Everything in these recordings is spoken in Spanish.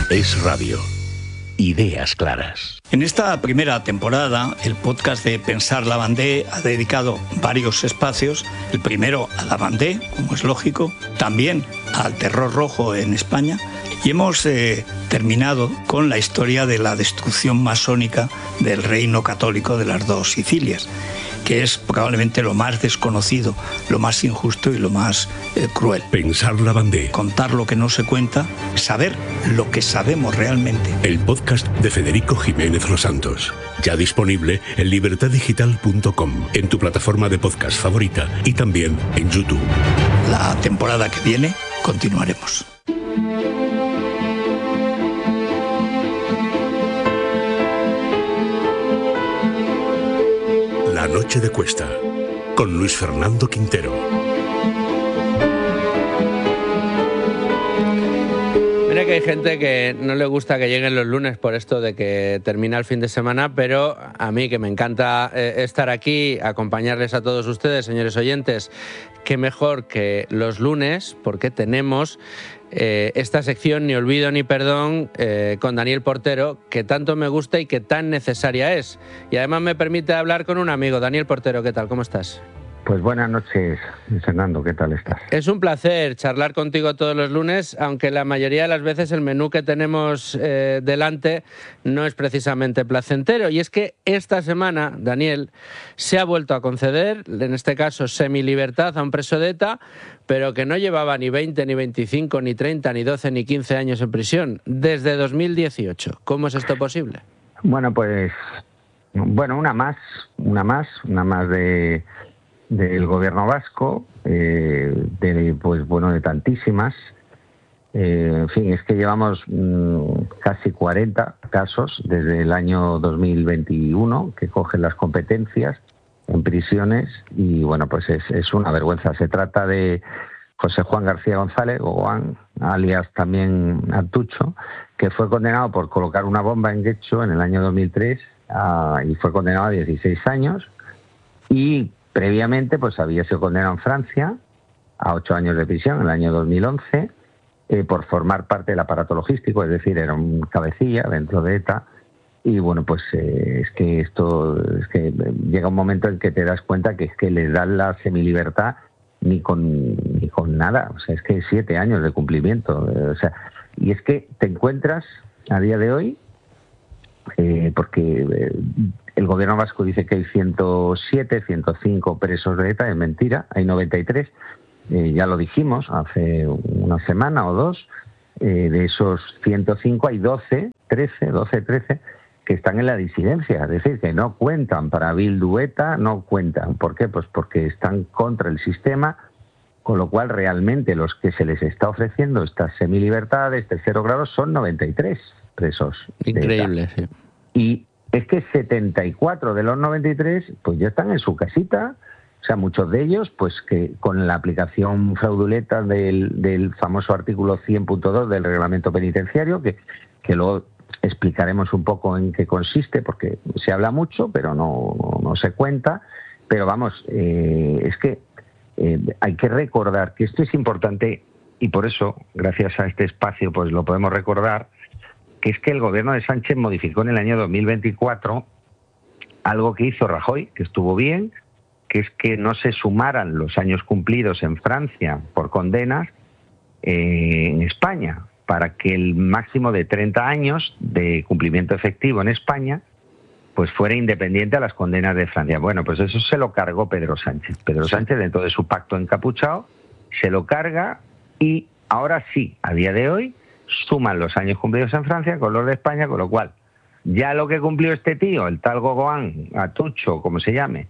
Es Radio. Ideas claras. En esta primera temporada, el podcast de Pensar Lavandé ha dedicado varios espacios. El primero a Lavandé, como es lógico, también al terror rojo en España. Y hemos terminado con la historia de la destrucción masónica del reino católico de las dos Sicilias, que es probablemente lo más desconocido, lo más injusto y lo más cruel. Pensar Lavandé. Contar lo que no se cuenta, saber lo que sabemos realmente. El podcast de Federico Jiménez Los Santos. Ya disponible en libertaddigital.com, en tu plataforma de podcast favorita y también en YouTube. La temporada que viene continuaremos. La noche de Cuesta, con Luis Fernando Quintero. Mira que hay gente que no le gusta que lleguen los lunes por esto de que termina el fin de semana, pero a mí que me encanta estar aquí, acompañarles a todos ustedes, señores oyentes, qué mejor que los lunes, porque tenemos esta sección Ni Olvido ni Perdón con Daniel Portero, que tanto me gusta y que tan necesaria es. Y además me permite hablar con un amigo. Daniel Portero, ¿qué tal? ¿Cómo estás? Pues buenas noches, Fernando, ¿qué tal estás? Es un placer charlar contigo todos los lunes, aunque la mayoría de las veces el menú que tenemos delante no es precisamente placentero. Y es que esta semana, Daniel, se ha vuelto a conceder, en este caso semilibertad a un preso de ETA, pero que no llevaba ni 20, ni 25, ni 30, ni 12, ni 15 años en prisión, desde 2018. ¿Cómo es esto posible? Bueno, pues, una más del gobierno vasco, de tantísimas. En fin, es que llevamos casi 40 casos desde el año 2021 que cogen las competencias en prisiones y bueno, pues es una vergüenza. Se trata de José Juan García González, Gogoán, alias también Atucho, que fue condenado por colocar una bomba en Getxo en el año 2003 y fue condenado a 16 años y previamente pues había sido condenado en Francia a 8 años de prisión en el año 2011 por formar parte del aparato logístico, es decir, era un cabecilla dentro de ETA. Y bueno, pues es que llega un momento en que te das cuenta que es que les dan la semilibertad ni con nada. O sea, es que 7 años de cumplimiento. Y es que te encuentras a día de hoy, porque el gobierno vasco dice que hay 107, 105 presos de ETA, es mentira, hay 93. Ya lo dijimos hace una semana o dos. De esos 105 hay 12, 13 que están en la disidencia, es decir, que no cuentan para Bildu ETA, no cuentan. ¿Por qué? Pues porque están contra el sistema, con lo cual realmente los que se les está ofreciendo estas semilibertades, tercero grado, son 93 presos. Increíble, sí. Y es que 74 de los 93 pues ya están en su casita, o sea, muchos de ellos pues que con la aplicación fraudulenta del famoso artículo 100.2 del reglamento penitenciario, que luego explicaremos un poco en qué consiste, porque se habla mucho, pero no se cuenta. Pero vamos, es que hay que recordar que esto es importante y por eso, gracias a este espacio, pues lo podemos recordar, que es que el gobierno de Sánchez modificó en el año 2024 algo que hizo Rajoy, que estuvo bien, que es que no se sumaran los años cumplidos en Francia por condenas en España, para que el máximo de 30 años de cumplimiento efectivo en España pues fuera independiente a las condenas de Francia. Bueno, pues eso se lo cargó Pedro Sánchez. Pedro Sánchez, dentro de su pacto encapuchado, se lo carga y ahora sí, a día de hoy, suman los años cumplidos en Francia con los de España, con lo cual ya lo que cumplió este tío, el tal Gogoán, Atucho, como se llame,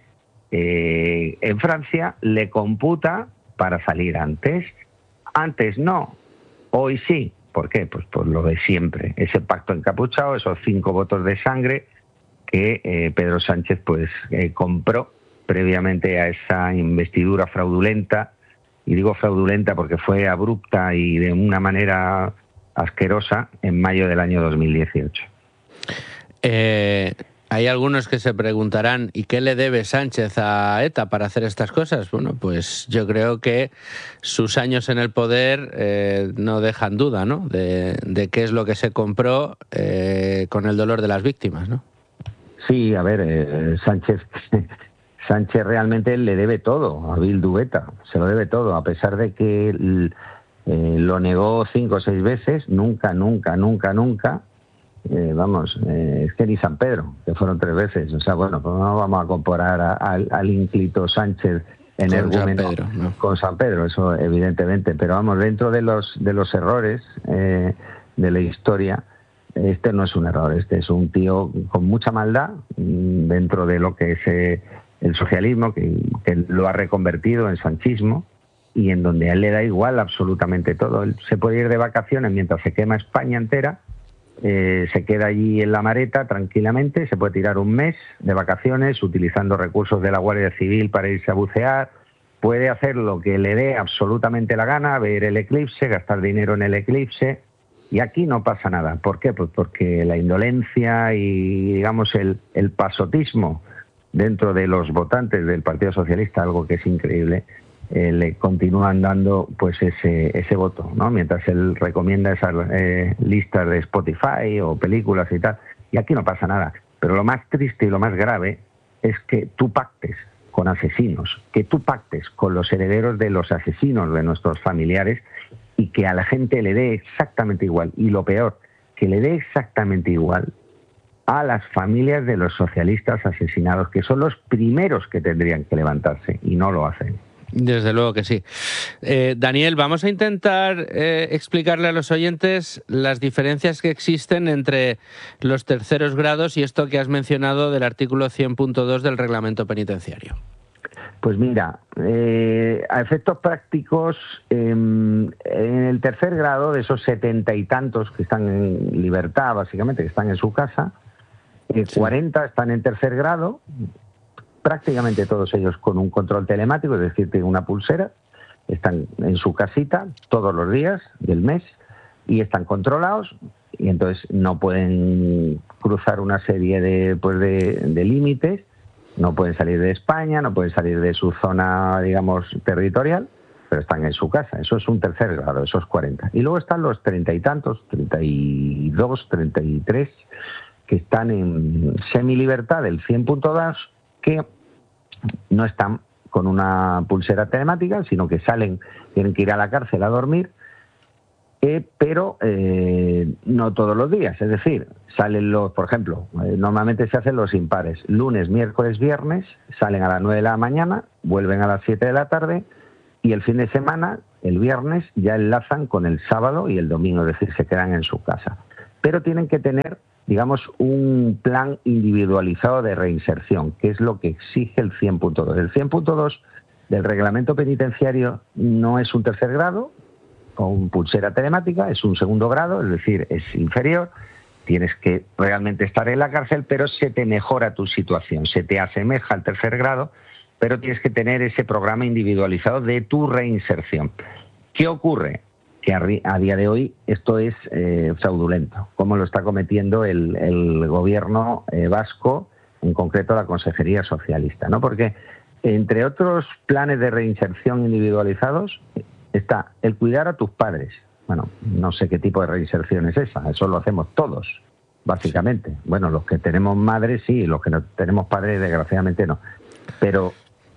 en Francia, le computa para salir antes. Antes no, hoy sí. ¿Por qué? Pues por lo de siempre. Ese pacto encapuchado, esos 5 votos de sangre que Pedro Sánchez pues compró previamente a esa investidura fraudulenta. Y digo fraudulenta porque fue abrupta y de una manera asquerosa en mayo del año 2018. Hay algunos que se preguntarán, ¿y qué le debe Sánchez a ETA para hacer estas cosas? Bueno, pues yo creo que sus años en el poder no dejan duda, ¿no?, de qué es lo que se compró con el dolor de las víctimas, ¿no? Sí, a ver, Sánchez realmente le debe todo a Bildu ETA, se lo debe todo, a pesar de que lo negó 5 o 6 veces, nunca, es que ni San Pedro, que fueron 3 veces, o sea, bueno, pues no vamos a comparar al ínclito Sánchez energúmeno con San Pedro, eso evidentemente, pero vamos, dentro de los errores de la historia, este no es un error, este es un tío con mucha maldad dentro de lo que es el socialismo, que lo ha reconvertido en sanchismo, y en donde a él le da igual absolutamente todo. Él se puede ir de vacaciones mientras se quema España entera, se queda allí en la Mareta tranquilamente, se puede tirar un mes de vacaciones utilizando recursos de la Guardia Civil para irse a bucear, puede hacer lo que le dé absolutamente la gana, ver el eclipse, gastar dinero en el eclipse, y aquí no pasa nada. ¿Por qué? Pues porque la indolencia y, digamos, el pasotismo dentro de los votantes del Partido Socialista, algo que es increíble, le continúan dando pues ese voto, ¿no? Mientras él recomienda esas listas de Spotify o películas y tal, y aquí no pasa nada. Pero lo más triste y lo más grave es que tú pactes con asesinos, que tú pactes con los herederos de los asesinos de nuestros familiares, y que a la gente le dé exactamente igual, y lo peor, que le dé exactamente igual a las familias de los socialistas asesinados, que son los primeros que tendrían que levantarse, y no lo hacen. Desde luego que sí. Daniel, vamos a intentar explicarle a los oyentes las diferencias que existen entre los terceros grados y esto que has mencionado del artículo 100.2 del reglamento penitenciario. Pues mira, a efectos prácticos, en el tercer grado, de esos 70 y tantos que están en libertad, básicamente, que están en su casa, 40 están en tercer grado, prácticamente todos ellos con un control telemático, es decir, tienen una pulsera, están en su casita todos los días del mes y están controlados, y entonces no pueden cruzar una serie de límites, no pueden salir de España, no pueden salir de su zona, digamos, territorial, pero están en su casa. Eso es un tercer grado, esos 40. Y luego están los 30 y tantos, 32, 33, que están en semilibertad del 100.2, que no están con una pulsera telemática, sino que salen, tienen que ir a la cárcel a dormir, pero no todos los días. Es decir, salen por ejemplo, normalmente se hacen los impares, lunes, miércoles, viernes, salen a las 9 de la mañana, vuelven a las 7 de la tarde, y el fin de semana, el viernes, ya enlazan con el sábado y el domingo, es decir, se quedan en su casa. Pero tienen que tener, digamos, un plan individualizado de reinserción, que es lo que exige el 100.2. El 100.2 del reglamento penitenciario no es un tercer grado con pulsera telemática, es un segundo grado, es decir, es inferior, tienes que realmente estar en la cárcel, pero se te mejora tu situación, se te asemeja al tercer grado, pero tienes que tener ese programa individualizado de tu reinserción. ¿Qué ocurre? Que a día de hoy esto es fraudulento, como lo está cometiendo el gobierno vasco, en concreto la Consejería Socialista, ¿no? Porque entre otros planes de reinserción individualizados está el cuidar a tus padres. Bueno, no sé qué tipo de reinserción es esa, eso lo hacemos todos, básicamente. Bueno, los que tenemos madres sí, los que no tenemos padres desgraciadamente no. Pero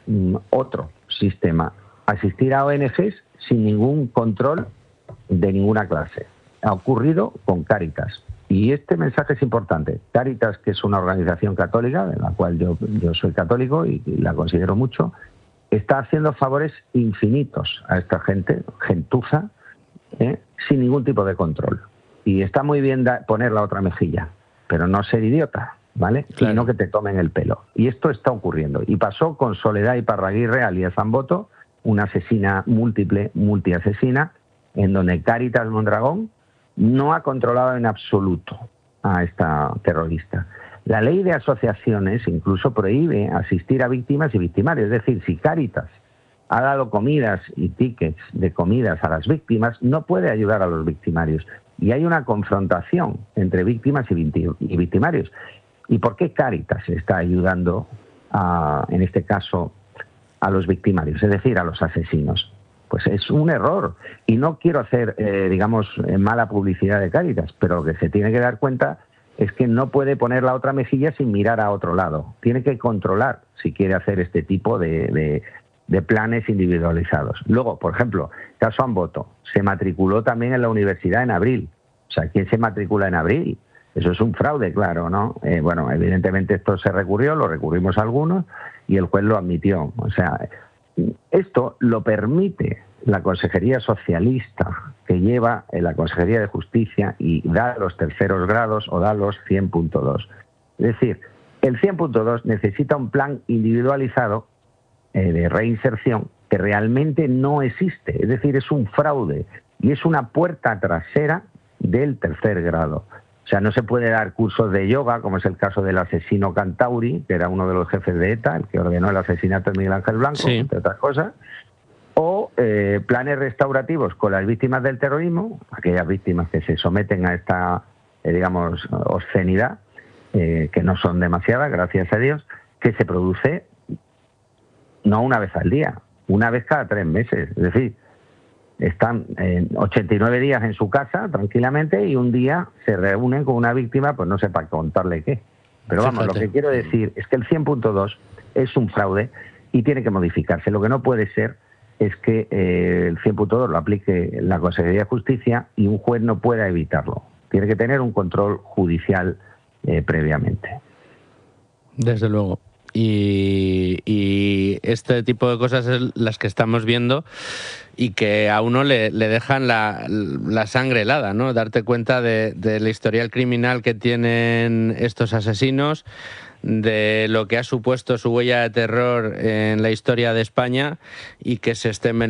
otro sistema, asistir a ONGs sin ningún control de ninguna clase. Ha ocurrido con Cáritas. Y este mensaje es importante. Cáritas, que es una organización católica, de la cual yo soy católico y la considero mucho, está haciendo favores infinitos a esta gente, gentuza, sin ningún tipo de control. Y está muy bien poner la otra mejilla, pero no ser idiota, ¿vale? Claro. Sino que te tomen el pelo. Y esto está ocurriendo. Y pasó con Soledad Iparraguirre, alias Zamboto, una asesina múltiple, multiasesina, en donde Cáritas Mondragón no ha controlado en absoluto a esta terrorista. La ley de asociaciones incluso prohíbe asistir a víctimas y victimarios. Es decir, si Cáritas ha dado comidas y tickets de comidas a las víctimas, no puede ayudar a los victimarios. Y hay una confrontación entre víctimas y victimarios. ¿Y por qué Cáritas está ayudando, en este caso, a los victimarios, es decir, a los asesinos? Pues es un error. Y no quiero hacer, mala publicidad de Cáritas, pero lo que se tiene que dar cuenta es que no puede poner la otra mejilla sin mirar a otro lado. Tiene que controlar si quiere hacer este tipo de planes individualizados. Luego, por ejemplo, caso Amboto, se matriculó también en la universidad en abril. O sea, ¿quién se matricula en abril? Eso es un fraude, claro, ¿no? Bueno, evidentemente esto se recurrió, lo recurrimos algunos y el juez lo admitió. O sea, esto lo permite la Consejería Socialista que lleva la Consejería de Justicia y da los terceros grados o da los 100.2. Es decir, el 100.2 necesita un plan individualizado de reinserción que realmente no existe. Es decir, es un fraude y es una puerta trasera del tercer grado. O sea, no se puede dar cursos de yoga, como es el caso del asesino Cantauri, que era uno de los jefes de ETA, el que ordenó el asesinato de Miguel Ángel Blanco, sí, entre otras cosas, o planes restaurativos con las víctimas del terrorismo, aquellas víctimas que se someten a esta, obscenidad, que no son demasiadas, gracias a Dios, que se produce no una vez al día, una vez cada 3 meses. Es decir, están 89 días en su casa tranquilamente y un día se reúnen con una víctima, pues no sé para contarle qué. Pero vamos, lo que quiero decir es que el 100.2 es un fraude y tiene que modificarse. Lo que no puede ser es que el 100.2 lo aplique la Consejería de Justicia y un juez no pueda evitarlo. Tiene que tener un control judicial previamente. Desde luego. Y este tipo de cosas es las que estamos viendo y que a uno le dejan la sangre helada, ¿no? Darte cuenta del historial criminal que tienen estos asesinos, de lo que ha supuesto su huella de terror en la historia de España y que se estén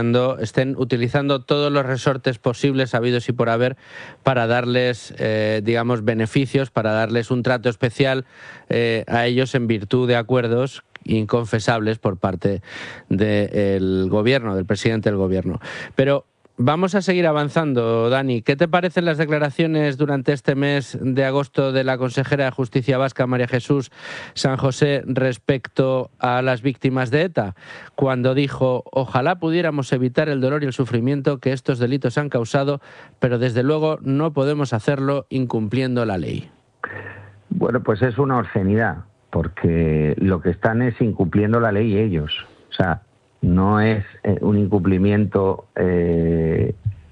utilizando todos los resortes posibles, habidos y por haber, para darles, beneficios, para darles un trato especial a ellos en virtud de acuerdos inconfesables por parte del gobierno, del presidente del gobierno. Pero vamos a seguir avanzando, Dani. ¿Qué te parecen las declaraciones durante este mes de agosto de la consejera de Justicia vasca, María Jesús San José, respecto a las víctimas de ETA? Cuando dijo: ojalá pudiéramos evitar el dolor y el sufrimiento que estos delitos han causado, pero desde luego no podemos hacerlo incumpliendo la ley. Bueno, pues es una obscenidad, porque lo que están es incumpliendo la ley ellos. O sea, no es un incumplimiento, es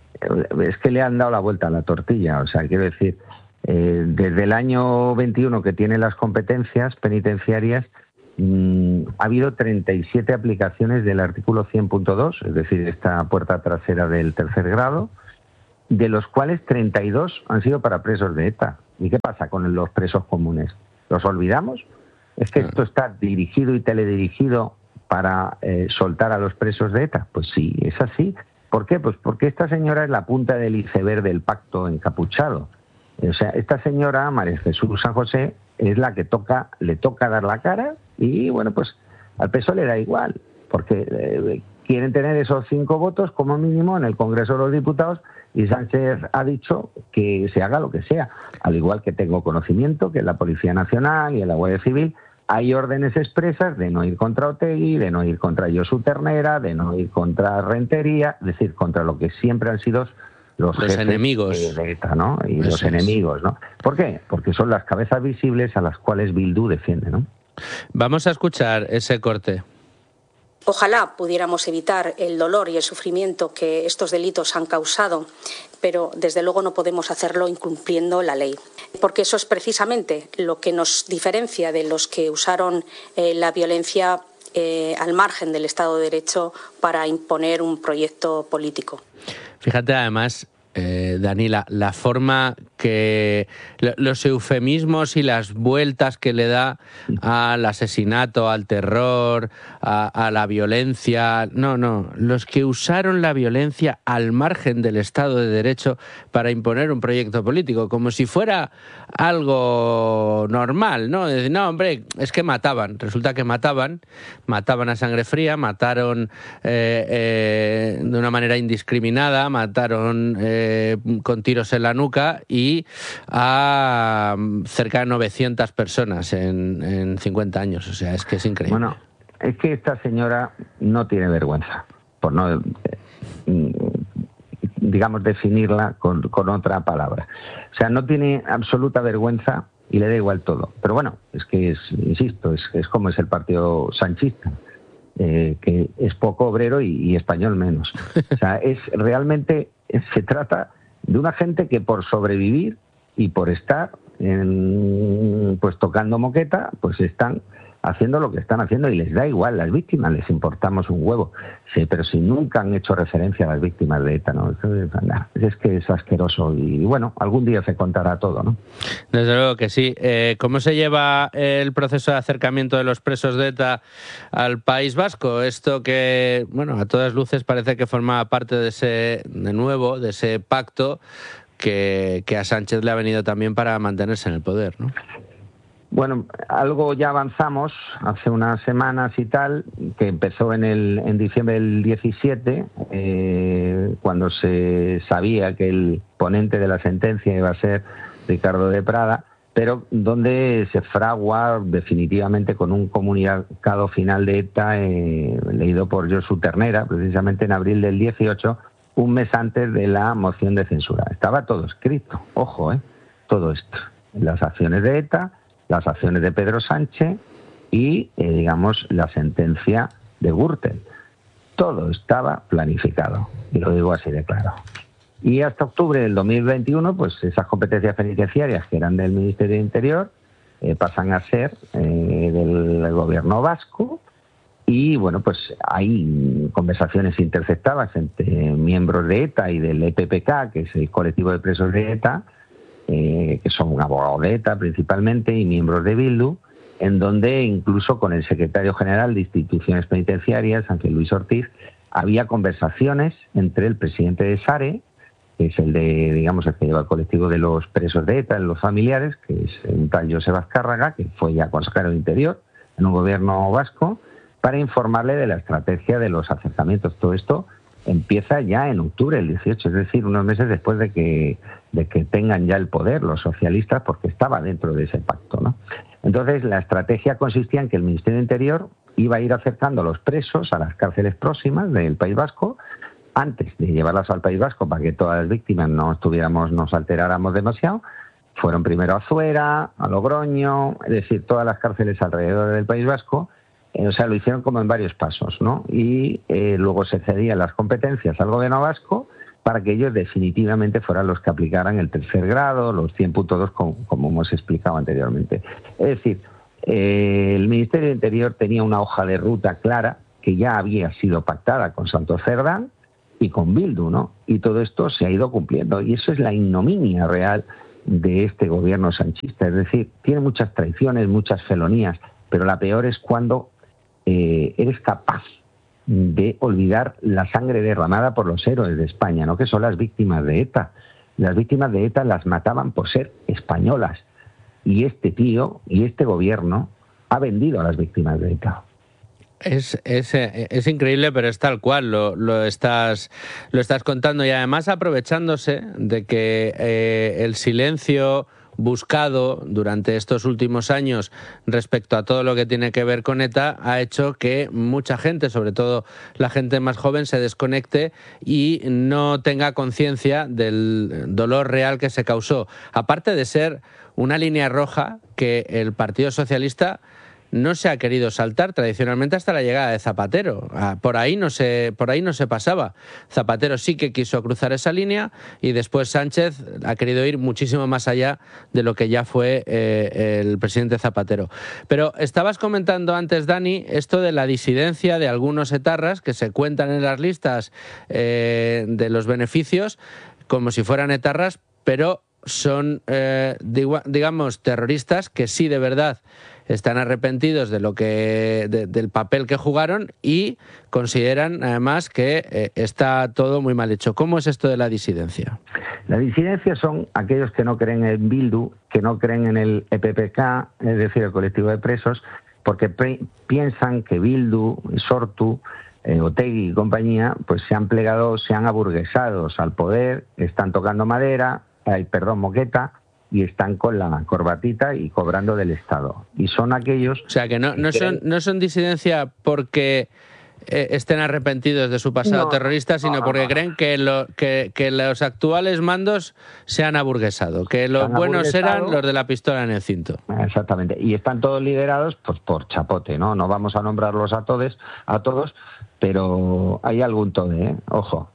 que le han dado la vuelta a la tortilla. O sea, quiero decir, desde el año 21 que tiene las competencias penitenciarias, ha habido 37 aplicaciones del artículo 100.2, es decir, esta puerta trasera del tercer grado, de los cuales 32 han sido para presos de ETA. ¿Y qué pasa con los presos comunes? ¿Los olvidamos? ¿Es que esto está dirigido y teledirigido para soltar a los presos de ETA? Pues sí, es así. ¿Por qué? Pues porque esta señora es la punta del iceberg del pacto encapuchado. O sea, esta señora, María Jesús San José, es la que le toca dar la cara y, bueno, pues al PSOE le da igual, porque quieren tener esos 5 votos como mínimo en el Congreso de los Diputados y Sánchez ha dicho que se haga lo que sea. Al igual que tengo conocimiento que en la Policía Nacional y en la Guardia Civil hay órdenes expresas de no ir contra Otegi, de no ir contra Josu Ternera, de no ir contra Rentería, es decir, contra lo que siempre han sido los jefes enemigos de ETA, ¿no? Y los enemigos, ¿no? ¿Por qué? Porque son las cabezas visibles a las cuales Bildu defiende, ¿no? Vamos a escuchar ese corte. Ojalá pudiéramos evitar el dolor y el sufrimiento que estos delitos han causado, pero desde luego no podemos hacerlo incumpliendo la ley. Porque eso es precisamente lo que nos diferencia de los que usaron la violencia al margen del Estado de Derecho para imponer un proyecto político. Fíjate, además, Dani, la forma que los eufemismos y las vueltas que le da al asesinato, al terror, a la violencia. No, los que usaron la violencia al margen del Estado de Derecho para imponer un proyecto político, como si fuera algo normal, ¿no? Decir, no, hombre, es que mataban. Resulta que mataban a sangre fría, mataron de una manera indiscriminada, mataron con tiros en la nuca y y a cerca de 900 personas en 50 años. O sea, es que es increíble. Bueno, es que esta señora no tiene vergüenza, por no, digamos, definirla con otra palabra. O sea, no tiene absoluta vergüenza y le da igual todo. Pero bueno, es que insisto, es como es el partido sanchista, que es poco obrero y español menos. O sea, realmente se trata de una gente que por sobrevivir y por estar pues tocando moqueta, pues están haciendo lo que están haciendo y les da igual. Las víctimas les importamos un huevo. Sí, pero si nunca han hecho referencia a las víctimas de ETA, ¿no? Es que es asqueroso y bueno, algún día se contará todo, ¿no? Desde luego que sí. ¿Cómo se lleva el proceso de acercamiento de los presos de ETA al País Vasco? Esto que, bueno, a todas luces parece que formaba parte de ese pacto que a Sánchez le ha venido también para mantenerse en el poder, ¿no? Bueno, algo ya avanzamos hace unas semanas y tal, que empezó en diciembre del 17, cuando se sabía que el ponente de la sentencia iba a ser Ricardo de Prada, pero donde se fragua definitivamente con un comunicado final de ETA leído por Josu Ternera, precisamente en abril del 18, un mes antes de la moción de censura. Estaba todo escrito, ojo, todo esto, las acciones de ETA, las acciones de Pedro Sánchez y, digamos, la sentencia de Gürtel. Todo estaba planificado, y lo digo así de claro. Y hasta octubre del 2021, pues esas competencias penitenciarias que eran del Ministerio de Interior pasan a ser del gobierno vasco y, bueno, pues hay conversaciones interceptadas entre miembros de ETA y del EPPK, que es el colectivo de presos de ETA, que son abogados de ETA principalmente y miembros de Bildu, en donde incluso con el secretario general de Instituciones Penitenciarias, Ángel Luis Ortiz, había conversaciones entre el presidente de SARE, que es el que lleva el colectivo de los presos de ETA, los familiares, que es un tal Joseba Azcárraga, que fue ya consejero de Interior en un gobierno vasco, para informarle de la estrategia de los acercamientos. Todo esto empieza ya en octubre del 18, es decir, unos meses después de que tengan ya el poder los socialistas, porque estaba dentro de ese pacto, ¿no? Entonces, la estrategia consistía en que el Ministerio de Interior iba a ir acercando a los presos a las cárceles próximas del País Vasco, antes de llevarlas al País Vasco para que todas las víctimas nos alteráramos demasiado. Fueron primero a Zuera, a Logroño, es decir, todas las cárceles alrededor del País Vasco. O sea, lo hicieron como en varios pasos, ¿no? Y luego se cedían las competencias al gobierno vasco para que ellos definitivamente fueran los que aplicaran el tercer grado, los 100 puntos 2, como hemos explicado anteriormente. Es decir, el Ministerio de Interior tenía una hoja de ruta clara que ya había sido pactada con Santos Cerdán y con Bildu, ¿no? Y todo esto se ha ido cumpliendo. Y eso es la ignominia real de este gobierno sanchista. Es decir, tiene muchas traiciones, muchas felonías, pero la peor es cuando eres capaz de olvidar la sangre derramada por los héroes de España, ¿no? Que son las víctimas de ETA. Las víctimas de ETA las mataban por ser españolas. Y este tío y este gobierno ha vendido a las víctimas de ETA. Es increíble, pero es tal cual, lo estás contando, y además aprovechándose de que el silencio buscado durante estos últimos años respecto a todo lo que tiene que ver con ETA ha hecho que mucha gente, sobre todo la gente más joven, se desconecte y no tenga conciencia del dolor real que se causó. Aparte de ser una línea roja que el Partido Socialista no se ha querido saltar tradicionalmente hasta la llegada de Zapatero. Por ahí no se pasaba. Zapatero sí que quiso cruzar esa línea y después Sánchez ha querido ir muchísimo más allá de lo que ya fue el presidente Zapatero. Pero estabas comentando antes, Dani, esto de la disidencia de algunos etarras que se cuentan en las listas de los beneficios como si fueran etarras, pero son, digamos, terroristas que sí de verdad están arrepentidos de del papel que jugaron y consideran además que está todo muy mal hecho. ¿Cómo es esto de la disidencia? La disidencia son aquellos que no creen en Bildu, que no creen en el EPPK, es decir, el colectivo de presos, porque piensan que Bildu, Sortu, Otegi y compañía, pues se han plegado, se han aburguesado al poder, están tocando madera, moqueta, y están con la corbatita y cobrando del Estado. Y son aquellos... O sea, que no son disidencia porque estén arrepentidos de su pasado terrorista, sino porque creen que los actuales mandos se han aburguesado, que los buenos eran los de la pistola en el cinto. Exactamente. Y están todos liderados pues por chapote, ¿no? No vamos a nombrarlos a todos, pero hay algún tode, ojo.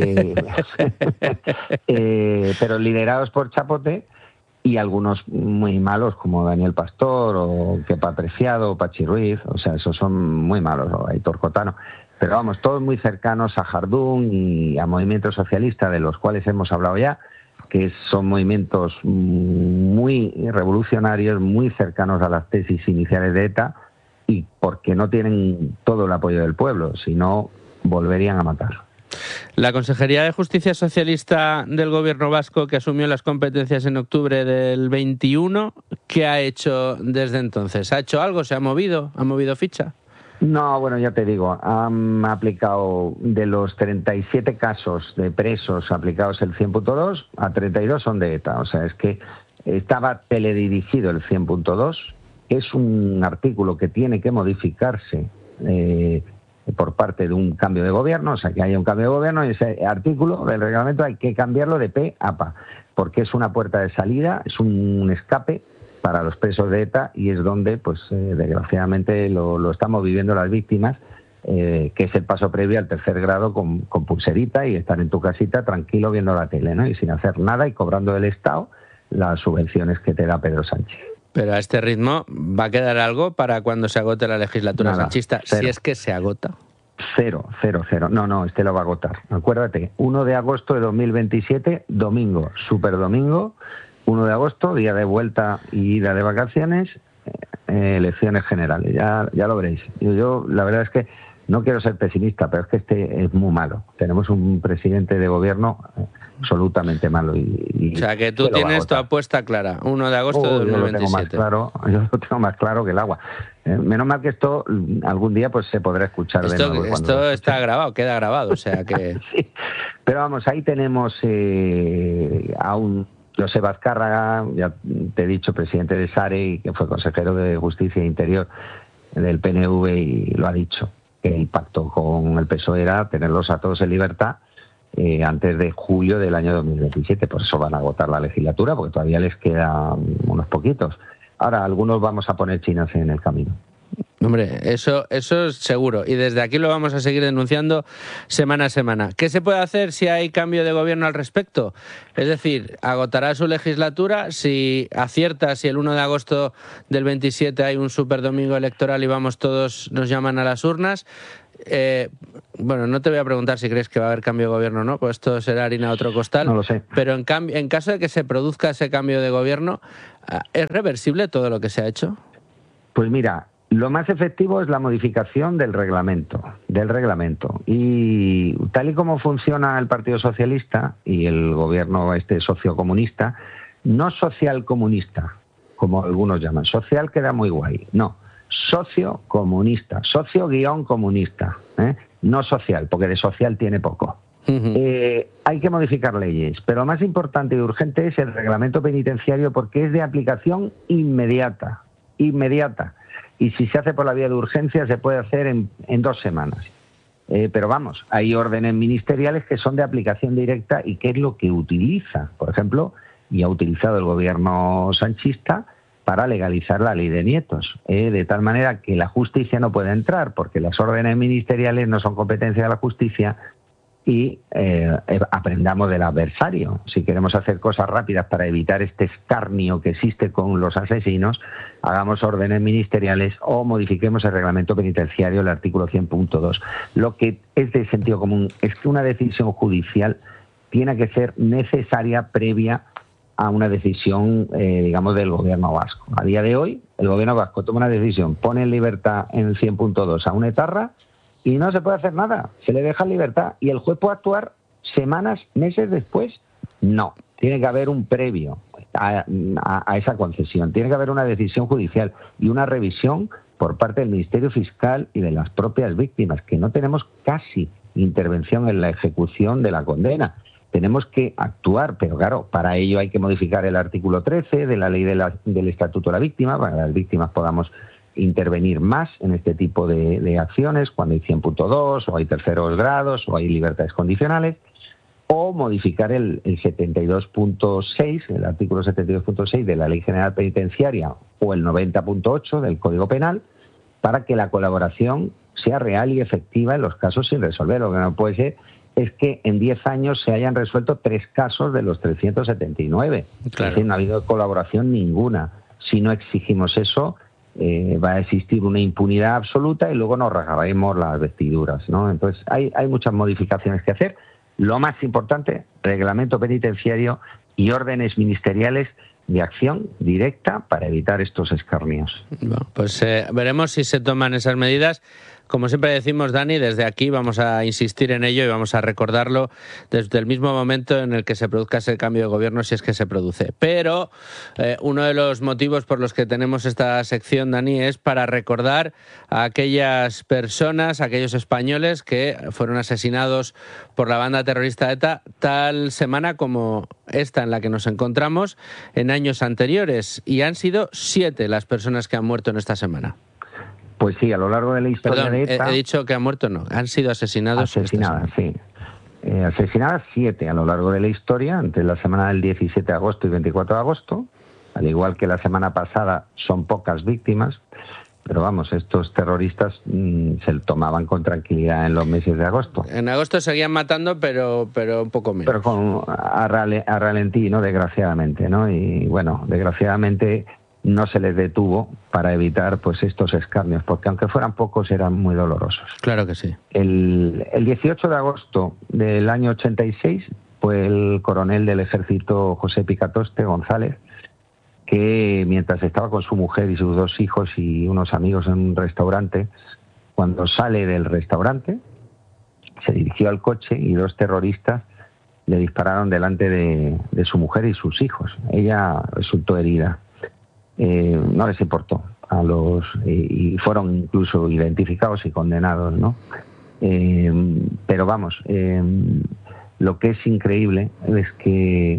Pero liderados por chapote, y algunos muy malos como Daniel Pastor o Kepa Preciado o Pachi Ruiz, o sea, esos son muy malos, o Aitor Cotano, pero vamos, todos muy cercanos a Jardún y a Movimiento Socialista, de los cuales hemos hablado ya, que son movimientos muy revolucionarios, muy cercanos a las tesis iniciales de ETA, y porque no tienen todo el apoyo del pueblo, si no volverían a matar. La Consejería de Justicia Socialista del Gobierno vasco, que asumió las competencias en octubre del 21, ¿qué ha hecho desde entonces? ¿Ha hecho algo? ¿Se ha movido? ¿Ha movido ficha? No, bueno, ya te digo, han aplicado de los 37 casos de presos aplicados el 100.2, a 32 son de ETA. O sea, es que estaba teledirigido el 100.2, es un artículo que tiene que modificarse por parte de un cambio de gobierno, o sea, que haya un cambio de gobierno, y ese artículo del reglamento hay que cambiarlo de pe a pa, porque es una puerta de salida, es un escape para los presos de ETA, y es donde, pues desgraciadamente, lo estamos viviendo las víctimas, que es el paso previo al tercer grado con pulserita y estar en tu casita tranquilo viendo la tele, ¿no? Y sin hacer nada y cobrando del Estado las subvenciones que te da Pedro Sánchez. Pero a este ritmo va a quedar algo para cuando se agote la legislatura sanchista, si es que se agota. Cero. No, este lo va a agotar. Acuérdate, 1 de agosto de 2027, domingo, super domingo, 1 de agosto, día de vuelta y ida de vacaciones, elecciones generales. Ya lo veréis. Yo la verdad es que no quiero ser pesimista, pero es que este es muy malo. Tenemos un presidente de gobierno absolutamente malo. O sea, que tú tienes tu apuesta clara, 1 de agosto de 2027. Yo lo tengo más claro que el agua. Menos mal que esto algún día pues se podrá escuchar de nuevo. Esto está grabado, queda grabado, o sea que... Sí. Pero vamos, ahí tenemos a un Joseba Azcárraga, ya te he dicho, presidente de SARE, que fue consejero de Justicia e Interior del PNV, y lo ha dicho, que el pacto con el PSOE era tenerlos a todos en libertad antes de julio del año 2027. Por eso van a agotar la legislatura, porque todavía les quedan unos poquitos. Ahora, algunos vamos a poner chinas en el camino. Hombre, eso es seguro, y desde aquí lo vamos a seguir denunciando semana a semana. ¿Qué se puede hacer si hay cambio de gobierno al respecto? Es decir, agotará su legislatura, si acierta, si el 1 de agosto del 27 hay un superdomingo electoral y vamos todos, nos llaman a las urnas. Bueno, no te voy a preguntar si crees que va a haber cambio de gobierno o no, pues esto será harina de otro costal. No lo sé. Pero en caso de que se produzca ese cambio de gobierno, ¿es reversible todo lo que se ha hecho? Pues mira, lo más efectivo es la modificación del reglamento. Y tal y como funciona el Partido Socialista y el gobierno sociocomunista, no socialcomunista, como algunos llaman. Social queda muy guay. No, sociocomunista, socio-comunista, no social, porque de social tiene poco. Hay que modificar leyes, pero lo más importante y urgente es el reglamento penitenciario, porque es de aplicación inmediata. Y si se hace por la vía de urgencia, se puede hacer en 2 semanas. Pero vamos, hay órdenes ministeriales que son de aplicación directa, y qué es lo que utiliza, por ejemplo, y ha utilizado el gobierno sanchista para legalizar la ley de nietos, de tal manera que la justicia no puede entrar, porque las órdenes ministeriales no son competencia de la justicia, y aprendamos del adversario. Si queremos hacer cosas rápidas para evitar este escarnio que existe con los asesinos, hagamos órdenes ministeriales o modifiquemos el reglamento penitenciario, el artículo 100.2. Lo que es de sentido común es que una decisión judicial tiene que ser necesaria previa a una decisión, digamos, del gobierno vasco. A día de hoy, el gobierno vasco toma una decisión, pone en libertad en el 100.2 a un etarra, y no se puede hacer nada, se le deja en libertad, y el juez puede actuar semanas, meses después. No, tiene que haber un previo a esa concesión, tiene que haber una decisión judicial y una revisión por parte del Ministerio Fiscal y de las propias víctimas, que no tenemos casi intervención en la ejecución de la condena. tenemos que actuar, pero claro, para ello hay que modificar el artículo 13 de la ley del Estatuto de la Víctima, para que las víctimas podamos intervenir más en este tipo de acciones, cuando hay 100.2 o hay terceros grados o hay libertades condicionales, o modificar el 72.6, el artículo 72.6 de la Ley General Penitenciaria o el 90.8 del Código Penal, para que la colaboración sea real y efectiva en los casos sin resolver. Lo que no puede ser es que en 10 años se hayan resuelto 3 casos de los 379. Claro. Es decir, no ha habido colaboración ninguna. Si no exigimos eso, va a existir una impunidad absoluta y luego nos rasgaremos las vestiduras, ¿no? Entonces, hay muchas modificaciones que hacer. Lo más importante, reglamento penitenciario y órdenes ministeriales de acción directa para evitar estos escarnios. Bueno, pues veremos si se toman esas medidas. Como siempre decimos, Dani, desde aquí vamos a insistir en ello y vamos a recordarlo desde el mismo momento en el que se produzca ese cambio de gobierno, si es que se produce. Pero uno de los motivos por los que tenemos esta sección, Dani, es para recordar a aquellas personas, a aquellos españoles que fueron asesinados por la banda terrorista ETA tal semana como esta en la que nos encontramos en años anteriores. Y han sido 7 las personas que han muerto en esta semana. Pues sí, a lo largo de la historia de ETA... he dicho que han muerto, no, han sido asesinados. Asesinadas, sí. Asesinadas 7 a lo largo de la historia, entre la semana del 17 de agosto y 24 de agosto. Al igual que la semana pasada, son pocas víctimas, pero vamos, estos terroristas se tomaban con tranquilidad en los meses de agosto. En agosto seguían matando, pero un poco menos. Pero a ralentí, ¿no? Desgraciadamente, ¿no? Y bueno, desgraciadamente no se les detuvo para evitar pues estos escarnios, porque aunque fueran pocos eran muy dolorosos. Claro que sí. El 18 de agosto del año 86 fue el coronel del ejército José Picatoste González, que mientras estaba con su mujer y sus 2 hijos y unos amigos en un restaurante, cuando sale del restaurante, se dirigió al coche y 2 terroristas le dispararon delante de su mujer y sus hijos. Ella resultó herida. No les importó y fueron incluso identificados y condenados, ¿no? Pero vamos, lo que es increíble es que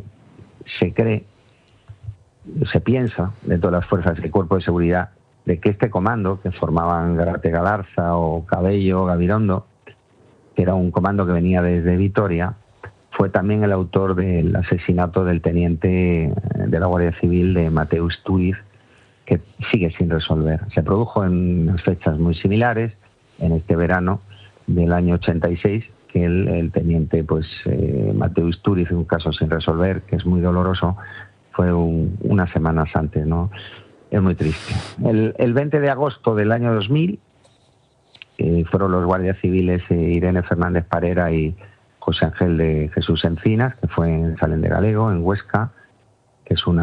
se piensa de todas las fuerzas del Cuerpo de Seguridad de que este comando, que formaban Garate Galarza o Cabello, Gabirondo, que era un comando que venía desde Vitoria, fue también el autor del asesinato del teniente de la Guardia Civil de Mateu Istúriz, que sigue sin resolver. Se produjo en unas fechas muy similares, en este verano del año 86, que el teniente Mateu Istúriz, un caso sin resolver, que es muy doloroso, fue unas semanas antes, ¿no? Es muy triste. El 20 de agosto del año 2000 fueron los guardias civiles Irene Fernández Parera y José Ángel de Jesús Encinas, que fue en Salén de Galego, en Huesca, que es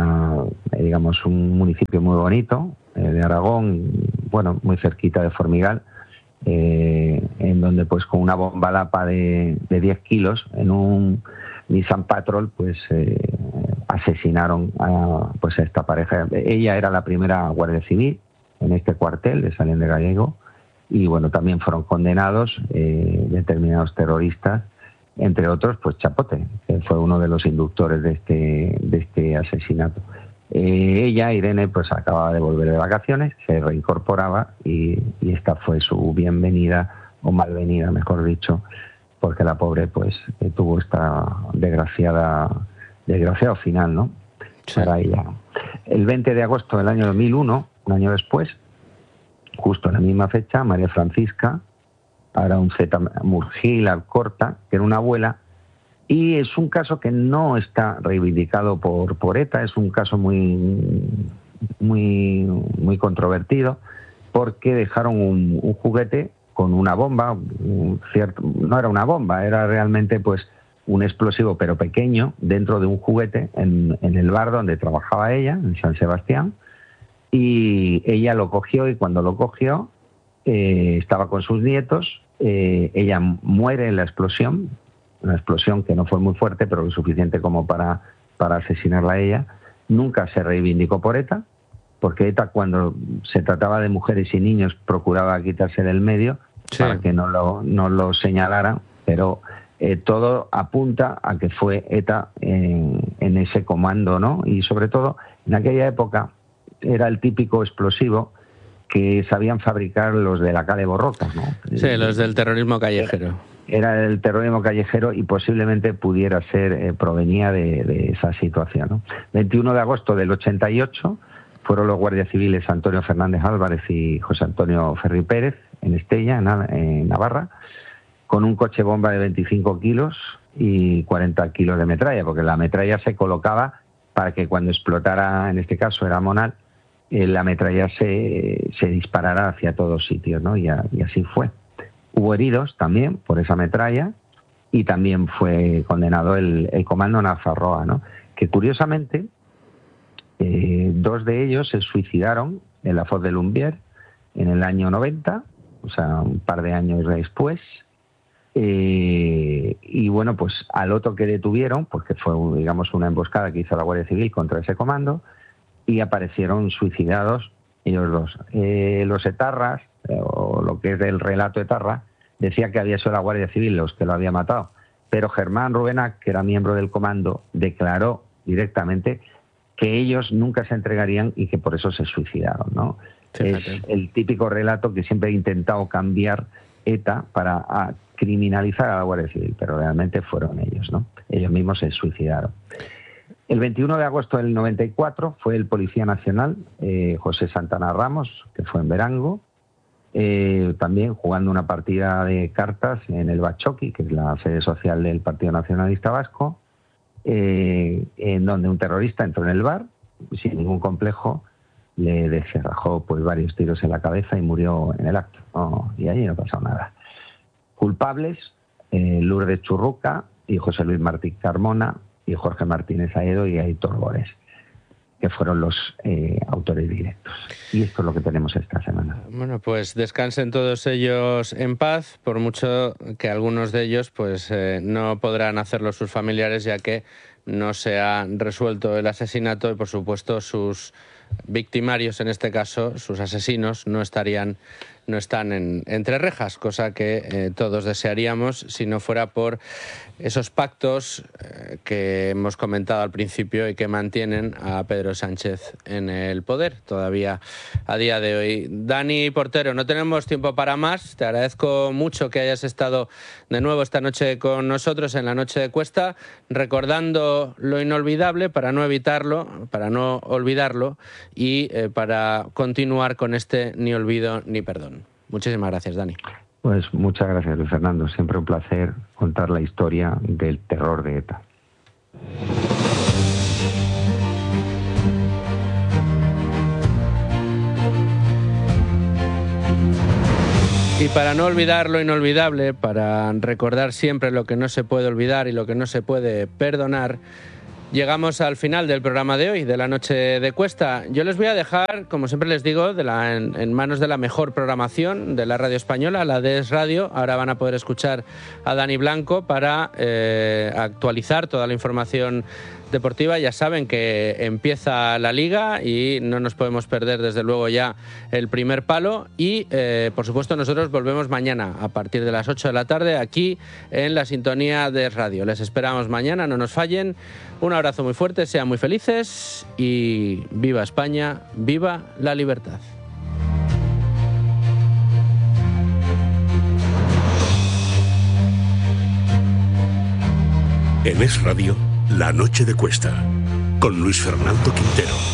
un municipio muy bonito de Aragón, bueno, muy cerquita de Formigal, en donde pues con una bomba lapa de 10 kilos en un Nissan Patrol asesinaron a esta pareja. Ella era la primera guardia civil en este cuartel de Salén de Gallego y bueno, también fueron condenados determinados terroristas, entre otros pues Chapote, que fue uno de los inductores de este asesinato. Ella, Irene, pues acababa de volver de vacaciones, se reincorporaba y esta fue su bienvenida o malvenida, mejor dicho, porque la pobre pues tuvo esta desgraciado final, ¿no? Sí. Para ella. El 20 de agosto del año 2001, un año después, justo en la misma fecha, María Francisca Araunzeta Murgil Alcorta, que era una abuela, y es un caso que no está reivindicado por ETA, es un caso muy controvertido, porque dejaron un juguete con una bomba, no era una bomba, era realmente pues un explosivo pero pequeño dentro de un juguete en el bar donde trabajaba ella, en San Sebastián, y ella lo cogió y cuando lo cogió estaba con sus nietos, ella muere en la explosión, una explosión que no fue muy fuerte pero lo suficiente como para asesinarla a ella. Nunca se reivindicó por ETA, porque ETA cuando se trataba de mujeres y niños procuraba quitarse del medio, sí, para que no lo señalaran, pero todo apunta a que fue ETA en ese comando, ¿no? Y sobre todo, en aquella época era el típico explosivo que sabían fabricar los de la Cale Borroca, ¿no? Sí, los del terrorismo callejero. Era el terrorismo callejero y posiblemente pudiera ser, provenía de esa situación, ¿no? 21 de agosto del 88 fueron los guardias civiles Antonio Fernández Álvarez y José Antonio Ferri Pérez en Estella, en Navarra, con un coche bomba de 25 kilos y 40 kilos de metralla, porque la metralla se colocaba para que cuando explotara, en este caso era Monal, la metralla se disparara hacia todos sitios, ¿no? Y así fue. Hubo heridos también por esa metralla y también fue condenado el comando Nafarroa, ¿no? Que curiosamente 2 de ellos se suicidaron en la Foz de Lumbier en el año 90, o sea, un par de años después. Y bueno, pues al otro que detuvieron, porque fue, digamos, una emboscada que hizo la Guardia Civil contra ese comando, y aparecieron suicidados ellos 2. Los etarras, o lo que es del relato etarra, decía que había sido la Guardia Civil los que lo había matado, pero Germán Rubenac, que era miembro del comando, declaró directamente que ellos nunca se entregarían y que por eso se suicidaron, ¿no? Fíjate. Es el típico relato que siempre he intentado cambiar ETA para criminalizar a la Guardia Civil, pero realmente fueron ellos, ¿no? Ellos mismos se suicidaron. El 21 de agosto del 94 fue el Policía Nacional, José Santana Ramos, que fue en Verango, también jugando una partida de cartas en el Bachoqui, que es la sede social del Partido Nacionalista Vasco, en donde un terrorista entró en el bar, sin ningún complejo, le descerrajó pues varios tiros en la cabeza y murió en el acto, ¿no? Y allí no pasó nada. Culpables, Lourdes Churruca y José Luis Martí Carmona y Jorge Martínez Aedo y Aitor Bores, que fueron los autores directos. Y esto es lo que tenemos esta semana. Bueno, pues descansen todos ellos en paz, por mucho que algunos de ellos pues no podrán hacerlo sus familiares, ya que no se ha resuelto el asesinato y, por supuesto, sus victimarios, en este caso, sus asesinos, no están entre rejas, cosa que todos desearíamos si no fuera por esos pactos que hemos comentado al principio y que mantienen a Pedro Sánchez en el poder todavía a día de hoy. Dani Portero, no tenemos tiempo para más. Te agradezco mucho que hayas estado de nuevo esta noche con nosotros en la Noche de Cuesta, recordando lo inolvidable para no evitarlo, para no olvidarlo y para continuar con este ni olvido ni perdón. Muchísimas gracias, Dani. Pues muchas gracias, Luis Fernando. Siempre un placer contar la historia del terror de ETA. Y para no olvidar lo inolvidable, para recordar siempre lo que no se puede olvidar y lo que no se puede perdonar, llegamos al final del programa de hoy, de la Noche de Cuesta. Yo les voy a dejar, como siempre les digo, en manos de la mejor programación de la radio española, la de Es Radio. Ahora van a poder escuchar a Dani Blanco para actualizar toda la información deportiva. Ya saben que empieza la Liga y no nos podemos perder desde luego ya el primer palo y por supuesto nosotros volvemos mañana a partir de las 8 de la tarde aquí en la sintonía de Radio. Les esperamos mañana, no nos fallen. Un abrazo muy fuerte, sean muy felices y viva España, viva la libertad. En Es Radio, La Noche de Cuesta, con Luis Fernando Quintero.